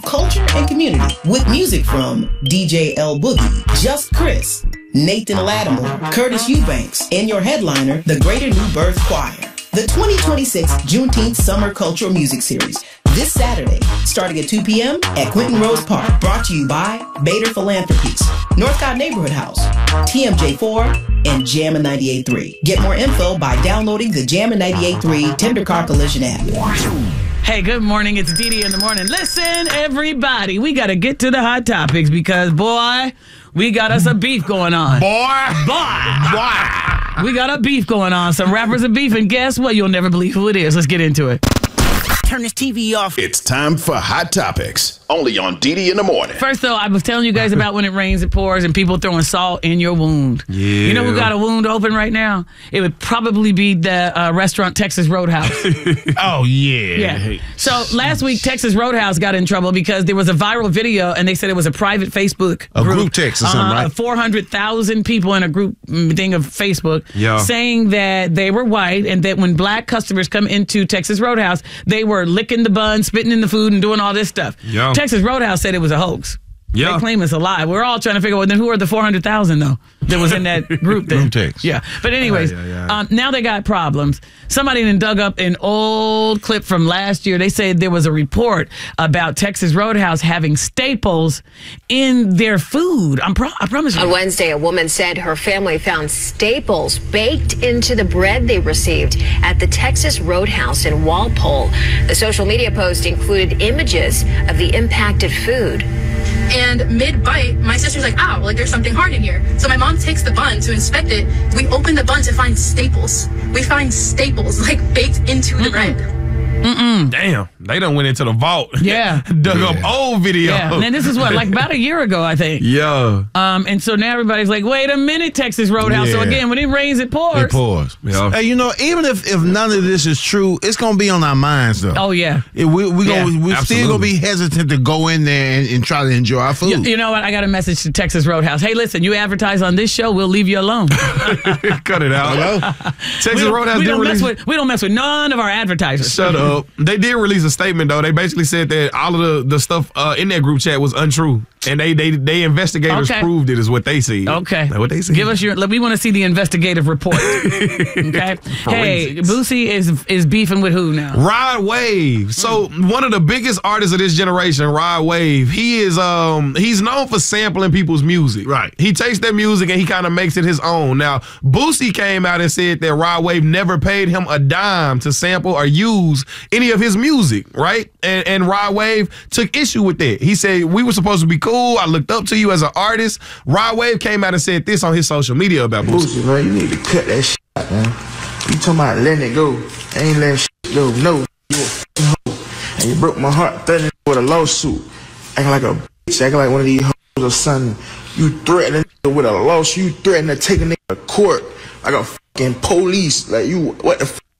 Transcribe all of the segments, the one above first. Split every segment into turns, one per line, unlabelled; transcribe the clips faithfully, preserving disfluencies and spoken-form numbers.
culture and community with music from D J L Boogie, Just Chris, Nathan Latimer, Curtis Eubanks, and your headliner, the Greater New Birth Choir. The twenty twenty-six Juneteenth Summer Cultural Music Series, this Saturday, starting at two p.m. at Quentin Rose Park. Brought to you by Bader Philanthropies, Northcott Neighborhood House, T M J four, and Jammin' ninety-eight point three. Get more info by downloading the Jammin' ninety-eight point three Tender Car Collision app.
Hey, good morning. It's Dee Dee in the morning. Listen, everybody, we got to get to the hot topics because, boy, we got us a beef going on.
Boy.
Boy.
Boy.
We got a beef going on. Some rappers are beefing. Guess what? You'll never believe who it is. Let's get into it.
Turn this T V off.
It's time for Hot Topics, only on Dee Dee in the morning.
First, though, I was telling you guys about when it rains, it pours, and people throwing salt in your wound.
Yeah.
You know who got a wound open right now? It would probably be the uh, restaurant Texas Roadhouse.
Oh, yeah.
Yeah. So last week, Texas Roadhouse got in trouble because there was a viral video, and they said it was a private Facebook
A
group.
group text or something,
uh,
right?
four hundred thousand people in a group thing of Facebook
Yeah.
saying that they were white and that when black customers come into Texas Roadhouse, they were licking the buns, spitting in the food, and doing all this stuff.
Yeah.
Texas Roadhouse said it was a hoax.
Yeah.
They claim it's a lie. We're all trying to figure out, well, then who are the four hundred thousand, though, that was in that group then?
Group text.
Yeah. But anyways,
Yeah, yeah, yeah.
Um, now they got problems. Somebody then dug up an old clip from last year. They said there was a report about Texas Roadhouse having staples in their food. I'm pro- I promise you.
On Wednesday, a woman said her family found staples baked into the bread they received at the Texas Roadhouse in Walpole. The social media post included images of the impacted food.
And mid-bite, my sister's like, ow, like there's something hard in here. So my mom takes the bun to inspect it. We open the bun to find staples. We find staples, like, baked into the bread.
Mm-mm.
Damn. They done went into the vault.
Yeah.
Dug
Yeah.
up old video.
Yeah. And then this is what, like about a year ago, I think.
Yeah.
Um, and so now everybody's like, wait a minute, Texas Roadhouse. So
Yeah.
again, when it rains, it pours.
It pours. Yeah.
Hey, you know, even if, if none of this is true, it's gonna be on our minds though.
Oh, yeah.
It- we we
Yeah.
gonna we still
Absolutely.
gonna be hesitant to go in there and, and try to enjoy our food.
You, you know what? I got a message to Texas Roadhouse. Hey, listen, you advertise on this show, we'll leave you alone.
Cut it out.
Hello?
Texas
we don't,
Roadhouse
we
did
don't mess
release.
with we don't mess with none of our advertisers.
Shut up. They did release a statement though. They basically said that all of the, the stuff uh, in that group chat was untrue, and they they they investigators
Okay.
proved it is what they see.
Okay.
That's what they see.
Give us your. We want to see the investigative report. Okay. Hey, Boosie is is beefing with who now?
Rod Wave. So one of the biggest artists of this generation, Rod Wave, he is um he's known for sampling people's music.
Right.
He takes their music and he kind of makes it his own. Now, Boosie came out and said that Rod Wave never paid him a dime to sample or use any of his music, right? And and Rod Wave took issue with that. He said, we were supposed to be cool. I looked up to you as an artist. Rod Wave came out and said this on his social media about Boosie.
Boosie, man, you need to cut that shit out, man. You talking about letting it go. I ain't letting shit go. No, you a f***ing hoe. And you broke my heart threatening with a lawsuit. Acting like a bitch, acting like one of these hoes or something. You threatening with a lawsuit. You threatening to take a nigga to court like a fucking police. Like you, what the f***?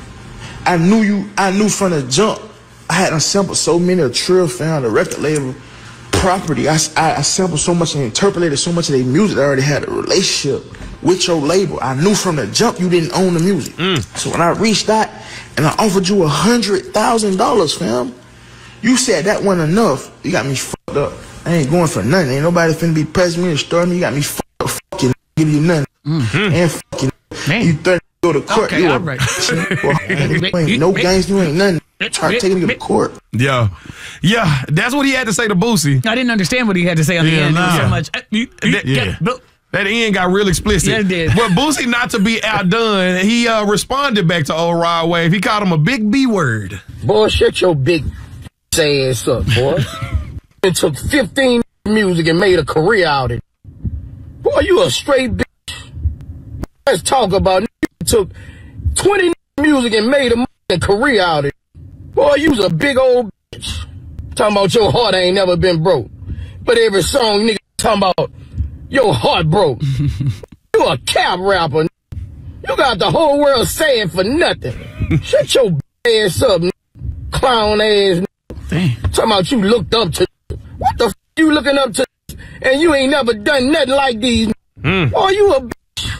I knew you, I knew from the jump. I had assembled so many of Trill found, the record label, property. I, I, I sampled so much and interpolated so much of their music. I already had a relationship with your label. I knew from the jump you didn't own the music. So when I reached out and I offered you a hundred thousand dollars, fam, you said that wasn't enough. You got me fucked up. I ain't going for nothing. Ain't nobody finna be pressing me and starting me. You got me fucked up. Fuck you, give you nothing. And fuck you.
Man.
You threatened to go to court.
Okay,
you
all
a
right.
bitch. You ain't no games. You ain't nothing. Try taking you to court.
Yeah. Yeah. That's what he had to say to Boosie.
I didn't understand what he had to say on the
Yeah,
end. It was
nah.
so much. uh, you- you-
That-
yeah. Bo-
That end got real explicit.
Yeah, it did.
But Boosie, not to be outdone, he uh, responded back to old Rod Wave. He called him a big B word.
Boy, shut your big ass up, boy. It took fifteen music and made a career out of it. Boy, you a straight bitch. Let's talk about it. Took twenty music and made a career out of it. Boy, you's a big old bitch. Talking about your heart ain't never been broke. But every song, nigga, talking about your heart broke. You a cap rapper. You got the whole world saying for nothing. Shut your ass up, clown ass.
Dang.
Talking about you looked up to. What the f you looking up to? And you ain't never done nothing like these.
Mm.
Boy, you a bitch.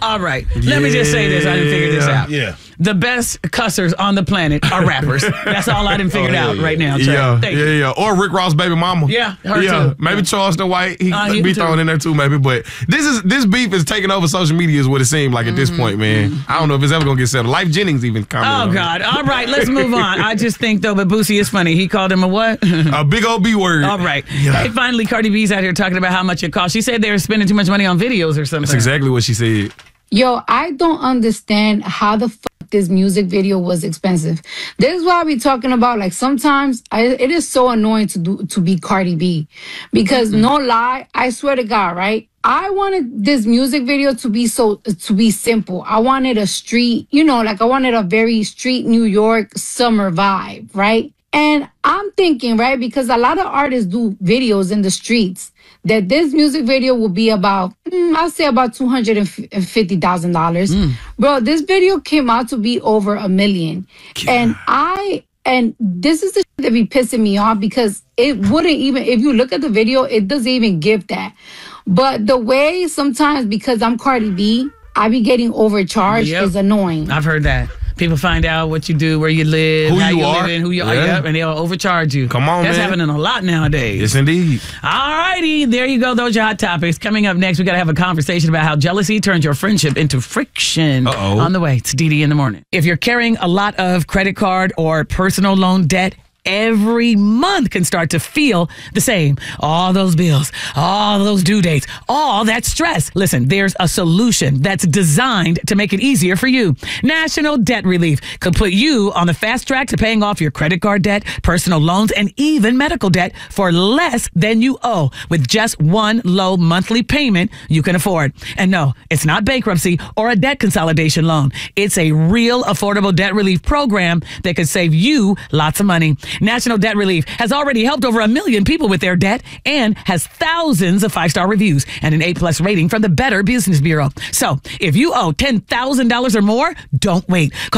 All right. Let me just say this. I didn't figure this out.
Yeah.
The best cussers on the planet are rappers. That's all I didn't figure
Oh, yeah,
out
yeah.
right now. Trey.
Yeah,
Thank
yeah,
you.
yeah. Or Rick Ross' baby mama.
Yeah, her
yeah.
too.
Maybe
Yeah.
Charleston White. He
Uh,
could
him
be
too.
thrown in there too, maybe. But this is this beef is taking over social media, is what it seemed like at this point, man. I don't know if it's ever gonna get settled. Life Jennings even commented.
Oh,
on it.
God. All right, let's move on. I just think, though, but Boosie is funny. He called him a what?
A big old B word.
All right.
Yeah.
Hey, finally, Cardi B's out here talking about how much it costs. She said they were spending too much money on videos or something.
That's exactly what she said.
Yo, I don't understand how the fuck this music video was expensive. This is why I be talking about, like, sometimes I, it is so annoying to do to be Cardi B. Because no lie, I swear to God, right? I wanted this music video to be so to be simple. I wanted a street, you know, like I wanted a very street New York summer vibe, right? And I'm thinking, right, because a lot of artists do videos in the streets, that this music video will be about, mm, I'll say about two hundred fifty thousand dollars.
Mm.
Bro, this video came out to be over a million. And I, and this is the shit that be pissing me off, because it wouldn't even, if you look at the video, it doesn't even give that. But the way sometimes, because I'm Cardi B, I be getting overcharged
Yep.
is annoying.
I've heard that. People find out what you do, where you live,
Who
how
you
you
are.
live, who you are,
Yeah.
yep, and they'll overcharge you.
Come on,
That's
man.
happening a lot nowadays.
Yes, indeed.
All righty, there you go. Those are your hot topics. Coming up next, we got to have a conversation about how jealousy turns your friendship into friction.
Uh-oh.
On the way, it's D D in the morning. If you're carrying a lot of credit card or personal loan debt, every month can start to feel the same. All those bills, all those due dates, all that stress. Listen, there's a solution that's designed to make it easier for you. National Debt Relief could put you on the fast track to paying off your credit card debt, personal loans, and even medical debt for less than you owe with just one low monthly payment you can afford. And no, it's not bankruptcy or a debt consolidation loan. It's a real affordable debt relief program that could save you lots of money. National Debt Relief has already helped over a million people with their debt and has thousands of five-star reviews and an A-plus rating from the Better Business Bureau. So if you owe ten thousand dollars or more, don't wait. Call